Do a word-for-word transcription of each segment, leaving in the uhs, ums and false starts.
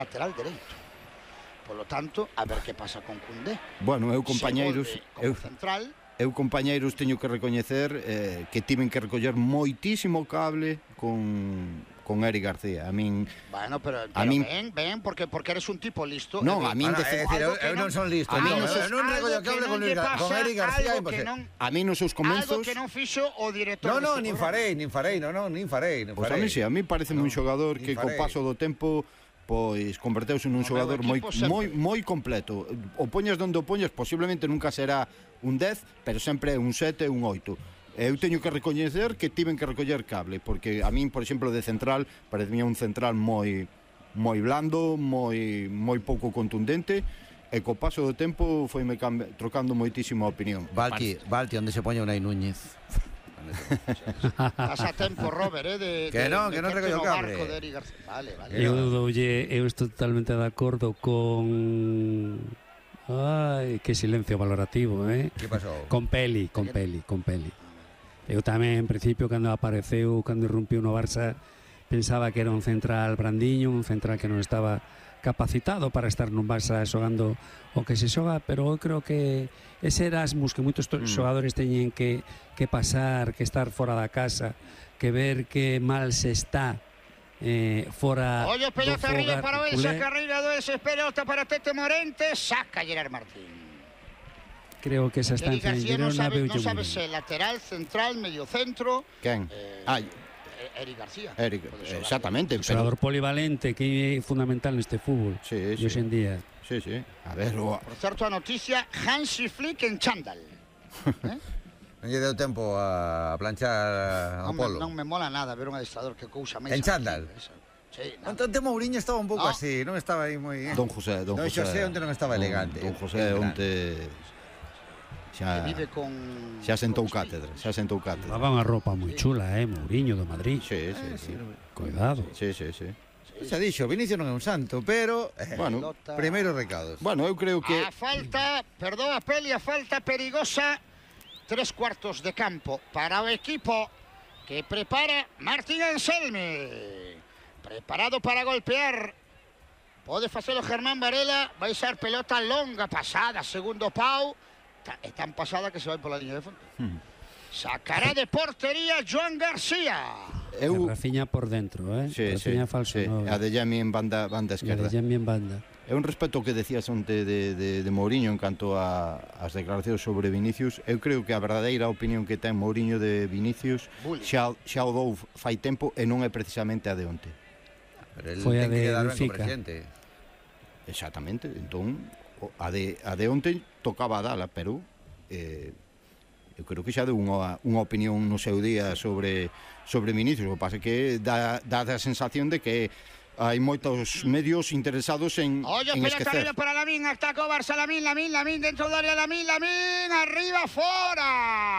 lateral dereito. Polo tanto, a ver que pasa con Koundé. Bueno, eu compañeiros, como eu, central, eu compañeiros teño que recoñecer eh, que tiven que recoller moitísimo cable con con Eric García. A min Bueno, pero, pero a min, ven, ven, porque porque eres un tipo listo. Non, a min de de, decir, eu, eu non son listo. A min non eu non recollo cable con, con Eric García. A min nos seus comenzos. Algo que non fixo o director. No, no, nin farei, nin farei, no, no, nin farei, nin farei. Pois a mí si, a mí parece un xogador que co paso do tempo pois converteuse nun xogador moi moi moi completo. O poñas onde o poñas, posiblemente nunca será un dez, pero sempre un sete, un oito. Eu teño que recoñecer que tiven que recoller cable, porque a min, por exemplo, de central parecía un central moi moi blando, moi moi pouco contundente, e co paso do tempo foime trocando moitísimo a opinión. Valti, Valti, onde se poña Unai Núñez? Estás a tempo, Robert, eh, de, que non, de, que non recollo cable. Vale, vale. Eu doulle, eu estou totalmente de acordo con... Ai, que silencio valorativo, eh? Que pasou? Con Peli, con Peli, con Peli. Eu tamén, en principio, cando apareceu, cando irrumpiu no Barça, pensaba que era un central brandiño, un central que non estaba capacitado para estar nun Barça xogando o que se xoga, pero eu creo que ese Erasmus que moitos mm. xogadores teñen que, que pasar, que estar fora da casa, que ver que mal se está eh, fora Ollo, pelota arriba para esa culé. Carreira do ese pelota para Tete Morente, saca Gerard Martín. Creo que esa estancia en Girona non sabe, veu non sabe se lateral, central, medio centro. Quen? Eh, ah, Eric García. Eric, exactamente. Un xogador polivalente que é fundamental neste fútbol. Sí, sí. E hoxe en día. Sí, sí. A ver, o... Por certo, a noticia, Hansi Flick en chándal. eh? Non lle deu tempo a planchar o polo. Non me mola nada ver un adestrador que cousa máis. En chándal? Sí, Onte Mourinho estaba un pouco no. así, non estaba aí moi... Don José, Don, don José. José onte non estaba elegante. Don José onte... Xa, vive con... xa sentou cátedra, xa sentou cátedra. Lava unha roupa moi chula, eh, Mourinho do Madrid. Sí, sí, eh, sí. Cuidado. Sí, sí, sí. Xa dixo, Vinicius non é un santo, pero eh, bueno, primeiros recados. Bueno, eu creo que... A falta, perdón, a Peli, a falta perigosa, tres cuartos de campo para o equipo que prepara Martín Anselmi. Preparado para golpear. Pode facelo Germán Varela, vai ser pelota longa pasada, segundo pau. É tan pasada que se vai pola liña de fondo. Hmm. Sacará de portería Joan García. Eu... Rafinha por dentro, eh? Sí, Rafinha sí, falso. sí. No... A de Jami en banda, banda esquerda. A de Jami en banda. É un respeto que decías onte de, de, de Mourinho en canto a, as declaracións sobre Vinicius. Eu creo que a verdadeira opinión que ten Mourinho de Vinicius xa, xa o dou fai tempo e non é precisamente a de onte. Foi a de Benfica. Exactamente, entón a de, a de onte tocaba a dala, pero eh, eu creo que xa deu unha, unha opinión no seu día sobre, sobre Vinicius. O que pasa é que dá, dá a sensación de que hai moitos medios interesados en, Ollo, en pelota esquecer. arriba para Lamín, atacó Barça, Lamín, Lamín, Lamín, dentro do área, Lamín, Lamín, arriba, fora.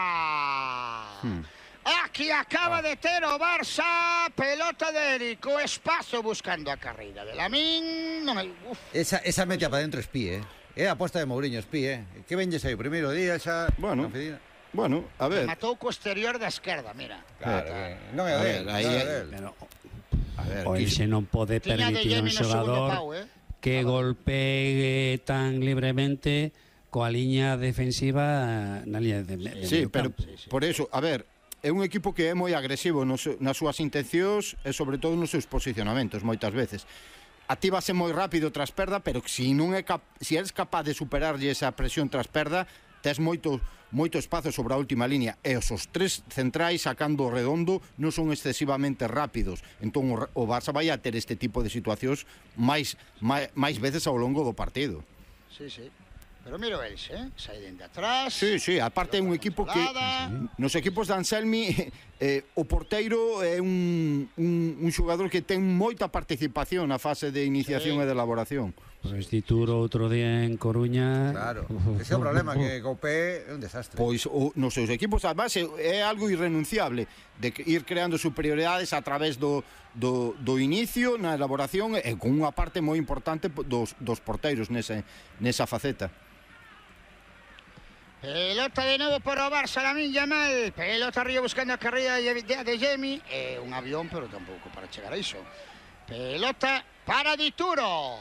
Hmm. Aquí acaba de ter o Barça, pelota de Eric, o espazo buscando a carreira de Lamín. Non me... Esa, esa metia para dentro espí, eh? É a aposta de Mourinho espí, eh? Que venlles aí o primeiro día xa... Bueno, bueno, a ver... Matou co exterior da esquerda, mira. Claro, eh, non é del, non é del. A ver, o Elxe non pode permitir un xogador pau, eh? que golpee tan libremente coa liña defensiva na liña de, de sí, pero sí, sí. Por eso, a ver, é un equipo que é moi agresivo nos, nas súas intencións e sobre todo nos seus posicionamentos moitas veces. Actívase moi rápido tras perda, pero se non é cap, se eres capaz de superarlle esa presión tras perda, tes moito moito espazo sobre a última línea e os, os tres centrais sacando o redondo non son excesivamente rápidos. Entón o, o Barça vai a ter este tipo de situacións máis, máis, máis veces ao longo do partido. Sí, sí. Pero miro eles, eh? Sai dende atrás. Sí, sí, aparte é un equipo que nos equipos de Anselmi eh, o porteiro é un, un, un xogador que ten moita participación na fase de iniciación sí. e de elaboración. Pois Dituro outro día en Coruña. Claro, ese é o problema, que o P é un desastre. Pois o, nos seus equipos, además, é algo irrenunciable de ir creando superioridades a través do, do, do inicio, na elaboración e con unha parte moi importante dos, dos porteiros nese, nesa faceta. Pelota de novo para o Barça, Lamín Yamal. Pelota arriba buscando a carreira de, de, de Jemi. É un avión, pero tampouco para chegar a iso. Pelota para Dituro.